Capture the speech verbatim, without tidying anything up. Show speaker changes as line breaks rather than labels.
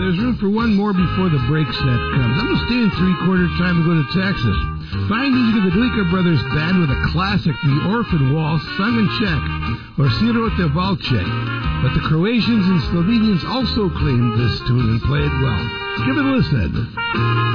there's room for one more before the break set comes. I'm going to stay in three-quarter time and go to Texas. Fine music of the Duiker Brothers Band with a classic, The Orphan Waltz, sung in Czech, or Sirote Valček. But the Croatians and Slovenians also claimed this tune and play it well. Give it a listen.